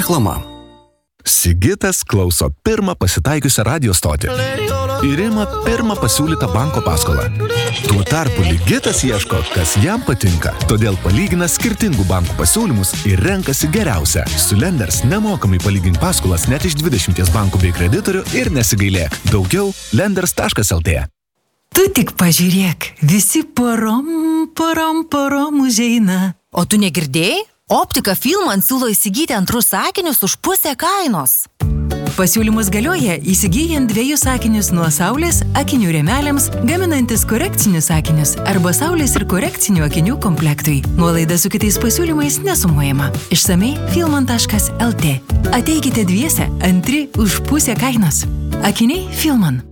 Reklama. Sigitas klauso pirmą pasitaikiusią radio stotį ir ima pirmą pasiūlytą banko paskolą. Tuo tarpu Ligitas ieško, kas jam patinka, todėl palygina skirtingų bankų pasiūlymus ir renkasi geriausią. Su Lenders nemokamai palygink paskolas net iš 20 bankų bei kreditorių ir nesigailėk. Daugiau lenders.lt. Tu tik pažiūrėk, visi porom užeina. O tu negirdėjai? Optika Filman siūlo įsigyti antrus akinius už pusę kainos. Pasiūlymus galioja įsigyjant 2 akinius nuo saulės akinių rėmeliams, gaminantis korekcinius akinius arba saulės ir korekcinių akinių komplektui. Nuolaida su kitais pasiūlymais nesumuojama. Išsamei filman.lt. Ateikite dviese, antri už pusę kainos. Akiniai Filman.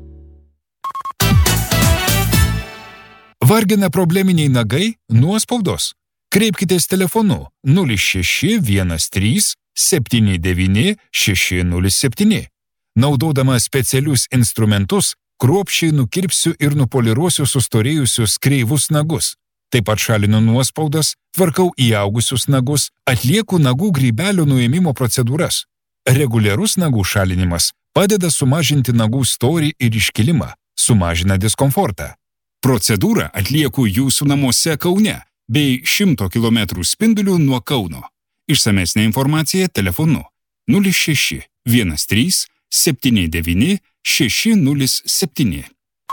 Vargina probleminiai nagai? Nuospaudos. Kreipkitės telefonu 0613 79 607. Naudodama specialius instrumentus, kruopščiai nukirpsiu ir nupoliruosiu sustorėjusius kreivus nagus. Taip pat šalinu nuospaudas, tvarkau įaugusius nagus, atlieku nagų grybelio nuėmimo procedūras. Reguliarus nagų šalinimas padeda sumažinti nagų storį ir iškilimą, sumažina diskomfortą. Procedūrą atlieku jūsų namuose Kaune bei 100 km spindulių nuo Kauno. Išsamesnė informacija telefonu 06 13 79 607.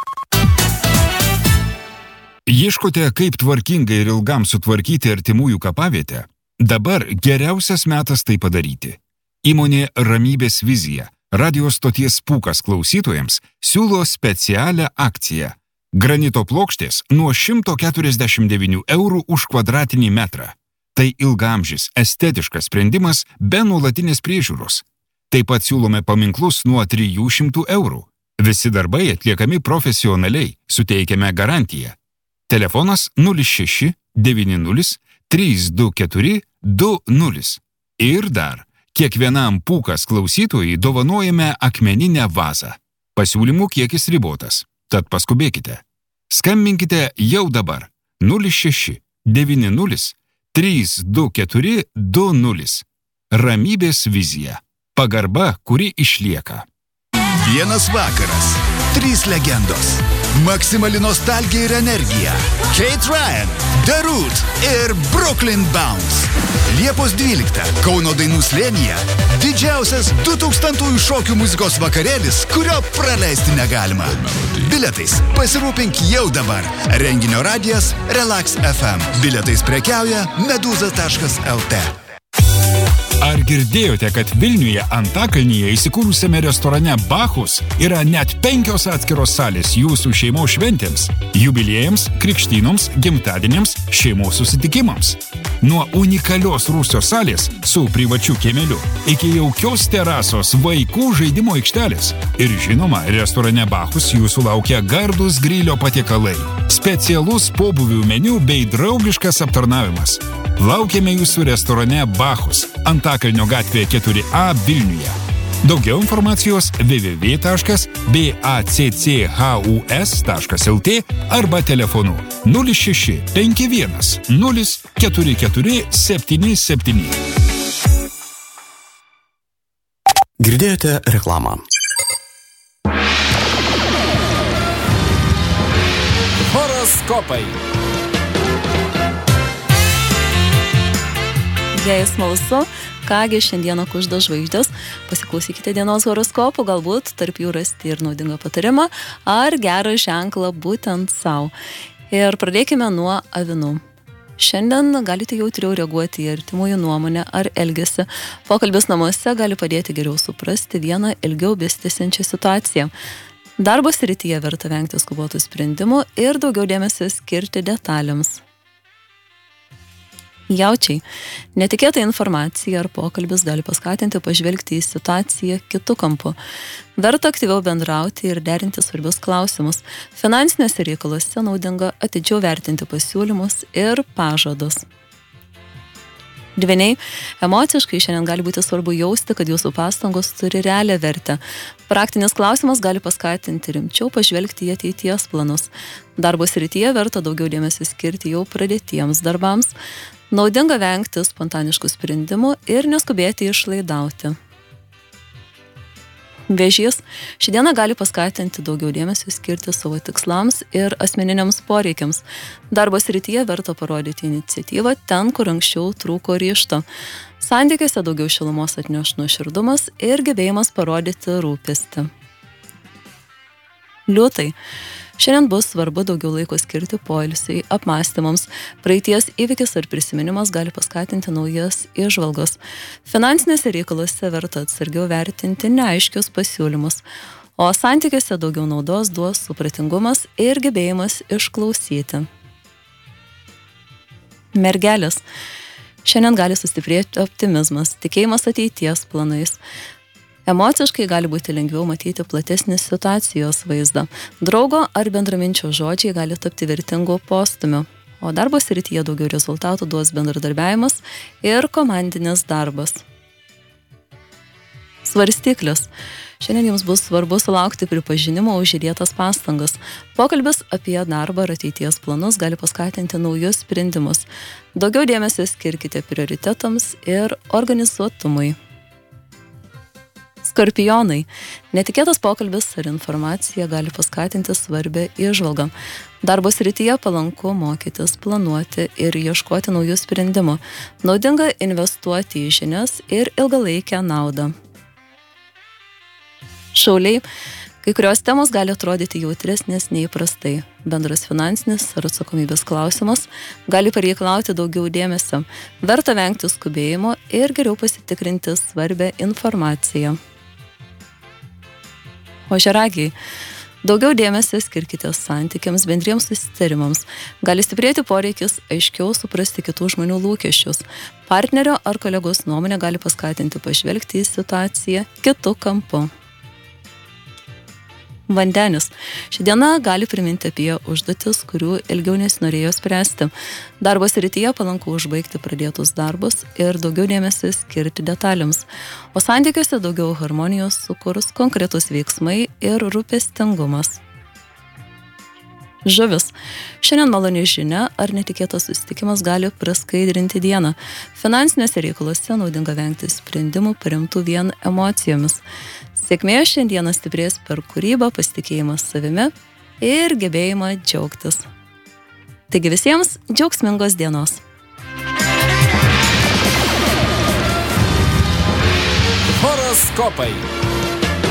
Ieškote, kaip tvarkingai ir ilgam sutvarkyti artimųjų kapavietę? Dabar geriausias metas tai padaryti. Įmonė Ramybės vizija, radio stoties Pūkas klausytojams, siūlo specialią akciją. Granito plokštės nuo 149 eurų už kvadratinį metrą. Tai ilgaamžis, estetiškas sprendimas be nuolatinės priežiūros. Taip pat siūlome paminklus nuo 300 eurų. Visi darbai atliekami profesionaliai, suteikiame garantiją. Telefonas 06 90 324 20. Ir dar, kiekvienam Pūkas klausytojui dovanojame akmeninę vazą. Pasiūlymų kiekis ribotas, tad paskubėkite. Skambinkite jau dabar 06 90 324 20. Ramybės vizija. Pagarba, kuri išlieka. Vienas vakaras. 3 legendos. Maksimali nostalgija ir energija. Kate Ryan, The Root ir Brooklyn Bounce. Liepos 12. Kauno dainų slėnyje didžiausias 2000-ųjų šokių muzikos vakarėlis, kurio praleisti negalima. Biletais pasirūpink jau dabar. Renginio radijas Relax FM. Biletais prekiauja meduza.lt. Ar girdėjote, kad Vilniuje Antakalnyje įsikūrusiame restorane Bachus yra net 5 atskiros salės jūsų šeimos šventėms, jubiliejams, krikštynoms, gimtadieniams, šeimos susitikimams? Nuo unikalios rūsio salės su privačiu kiemeliu iki jaukios terasos vaikų žaidimo aikštelės. Ir žinoma, restorane Bachus jūsų laukia gardūs grilio patiekalai, specialus pobūvių meniu bei draugiškas aptarnavimas. Laukiame jūsų restorane Bachus, Antakalnio gatvėje 4A Vilniuje. Daugiau informacijos www.bacchus.lt arba telefonu 06 51 044 77. Girdėjote reklamą. Horoskopai. Jei smalsu, kągi šiandieną kužda žvaigždės, pasiklausykite dienos horoskopų, galbūt tarp jų rasti ir naudingą patarimą ar gerą ženklą būtent savo. Ir pradėkime nuo avinų. Šiandien galite jautriau reaguoti į artimųjų nuomonę ar elgesį. Pokalbis namuose gali padėti geriau suprasti vieną ilgiau besitęsiančią situaciją. Darbo srityje verta vengti skubotų sprendimų ir daugiau dėmesio skirti detalėms. Jaučiai. Netikėta informacija ar pokalbis gali paskatinti pažvelgti į situaciją kitu kampu. Verta aktyviau bendrauti ir derinti svarbius klausimus. Finansinėse reikaluose naudinga atidžiau vertinti pasiūlymus ir pažadus. Dvyniai, emociškai šiandien gali būti svarbu jausti, kad jūsų pastangos turi realią vertę. Praktinis klausimas gali paskatinti rimčiau pažvelgti į ateities planus. Darbo srityje verta daugiau dėmesio skirti jau pradėtiems darbams. Naudinga vengti spontaniškų sprendimų ir neskubėti išlaidauti. Vėžys ši diena gali paskatinti daugiau dėmesio skirti savo tikslams ir asmeniniams poreikiams. Darbo srityje verta parodyti iniciatyvą ten, kur anksčiau trūko ryžto. Santykiuose daugiau šilumos atneš nuoširdumas ir gebėjimas parodyti rūpestį. Liūtai. Šiandien bus svarbu daugiau laiko skirti poilsiui, apmąstymams. Praeities įvykis ar prisiminimas gali paskatinti naujas įžvalgos. Finansinėse reikaluose verta atsargiau vertinti neaiškius pasiūlymus, o santykiuose daugiau naudos duos supratingumas ir gebėjimas išklausyti. Mergelės. Šiandien gali sustiprėti optimizmas, tikėjimas ateities planais. Emociškai gali būti lengviau matyti platesnį situacijos vaizdą. Draugo ar bendraminčio žodžiai gali tapti vertingu postumiu, o darbo srityje daugiau rezultatų duos bendradarbiavimas ir komandinis darbas. Svarstyklės. Šiandien jums bus svarbu sulaukti pripažinimo už įdėtas pastangas. Pokalbis apie darbą ir ateities planus gali paskatinti naujus sprendimus. Daugiau dėmesio skirkite prioritetams ir organizuotumui. Skorpionai. Netikėtas pokalbis ar informacija gali paskatinti svarbią įžvalgą. Darbo srityje palanku mokytis, planuoti ir ieškoti naujų sprendimų. Naudinga investuoti į žinias ir ilgalaikę naudą. Šauliai. Kai kurios temos gali atrodyti jautresnės neįprastai. Bendras finansinis ar atsakomybės klausimas gali pareikalauti daugiau dėmesio. Verta vengti skubėjimo ir geriau pasitikrinti svarbią informaciją. Ožiaragiai. Daugiau dėmesio skirkite santykiams, bendriems susitarimams. Gali stiprėti poreikis aiškiau suprasti kitų žmonių lūkesčius. Partnerio ar kolegos nuomonė gali paskatinti pažvelgti į situaciją kitu kampu. Vandenis. Ši diena gali priminti apie užduotis, kurių ilgiau nesinorėjo spręsti. Darbo srityje palanku užbaigti pradėtus darbus ir daugiau dėmesio skirti detalėms. O santykiuose daugiau harmonijos sukurs konkretus veiksmai ir rūpestingumas. Žuvis. Šiandien maloni žinia ar netikėtas susitikimas gali praskaidrinti dieną. Finansinėse reikaluose naudinga vengti sprendimų paremtų vien emocijomis. Sėkmė šiandieną stiprės per kūrybą, pasitikėjimą savimi ir gebėjimą džiaugtis. Taigi visiems džiaugsmingos dienos. Horoskopai.